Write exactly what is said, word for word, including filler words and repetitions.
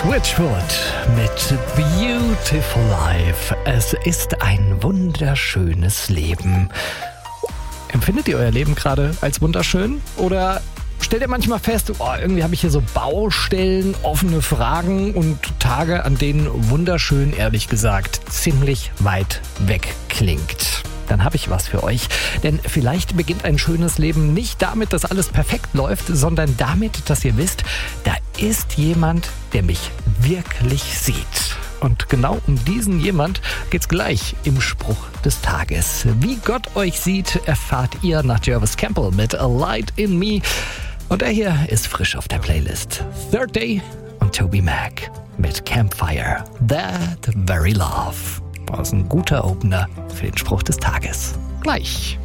Switchfoot mit Beautiful Life. Es ist ein wunderschönes Leben. Empfindet ihr euer Leben gerade als wunderschön? Oder stellt ihr manchmal fest, oh, irgendwie habe ich hier so Baustellen, offene Fragen und Tage, an denen wunderschön, ehrlich gesagt, ziemlich weit weg klingt? Dann habe ich was für euch. Denn vielleicht beginnt ein schönes Leben nicht damit, dass alles perfekt läuft, sondern damit, dass ihr wisst, da ist jemand, der mich wirklich sieht. Und genau um diesen jemand geht's gleich im Spruch des Tages. Wie Gott euch sieht, erfahrt ihr nach Jervis Campbell mit A Light in Me. Und er hier ist frisch auf der Playlist. Third Day und Toby Mac mit Campfire. That Very Love. Das ist ein guter Opener für den Spruch des Tages. Gleich.